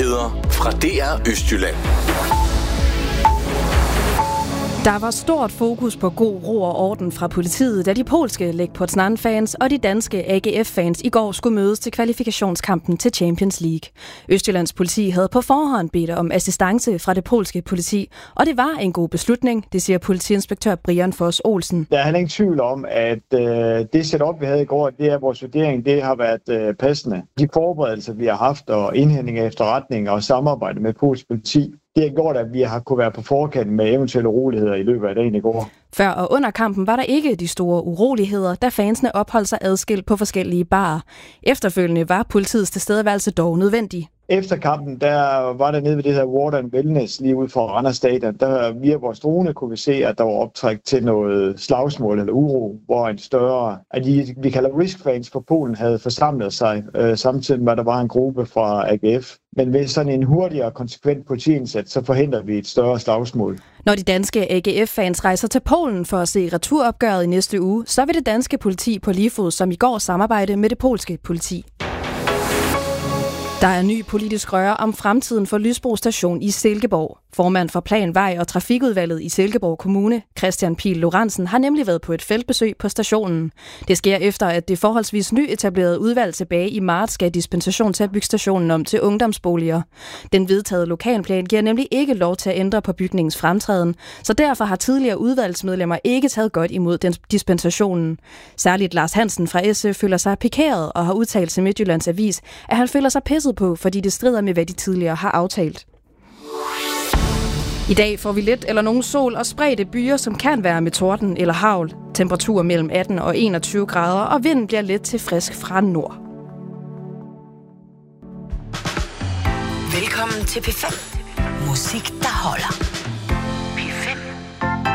Nyheder fra DR Østjylland. Der var stort fokus på god ro og orden fra politiet, da de polske Lech Poznan-fans og de danske AGF-fans i går skulle mødes til kvalifikationskampen til Champions League. Østjyllands politi havde på forhånd bedt om assistance fra det polske politi, og det var en god beslutning, det siger politiinspektør Brian Foss Olsen. Der er heller ingen tvivl om, at det setup, vi havde i går, det er vores vurdering, det har været passende. De forberedelser, vi har haft, og indhentning af efterretning og samarbejde med polsk politi, det har gjort, at vi har kunne være på forkant med eventuelle uroligheder i løbet af dagen i går. Før og under kampen var der ikke de store uroligheder, da fansene opholdt sig adskilt på forskellige barer. Efterfølgende var politiets tilstedeværelse dog nødvendig. Efter kampen, der var der nede ved det her Water & Wellness lige ude for Randers Stadion. Der via vores drone kunne vi se, at der var optræk til noget slagsmål eller uro, hvor en større af de, vi kalder risk-fans fra Polen, havde forsamlet sig, samtidig med, at der var en gruppe fra AGF. Men ved sådan en hurtig og konsekvent politiindsats, så forhindrer vi et større slagsmål. Når de danske AGF-fans rejser til Polen for at se returopgøret i næste uge, så vil det danske politi på lige fod som i går samarbejde med det polske politi. Der er ny politisk røre om fremtiden for Lysbro Station i Silkeborg. Formand for Plan, Vej og Trafikudvalget i Silkeborg Kommune, Christian Pihl Lorentzen, har nemlig været på et feltbesøg på stationen. Det sker efter, at det forholdsvis nyetablerede udvalg tilbage i marts gav dispensation til at bygge stationen om til ungdomsboliger. Den vedtagede lokalplan giver nemlig ikke lov til at ændre på bygningens fremtræden, så derfor har tidligere udvalgsmedlemmer ikke taget godt imod den dispensationen. Særligt Lars Hansen fra SF føler sig pikeret og har udtalt til Midtjyllands Avis, at han føler sig pisset på, fordi det strider med, hvad de tidligere har aftalt. I dag får vi lidt eller nogen sol og spredte byer, som kan være med torden eller hagl. Temperatur mellem 18 og 21 grader, og vinden bliver let til frisk fra nord. Velkommen til P5. Musik, der holder.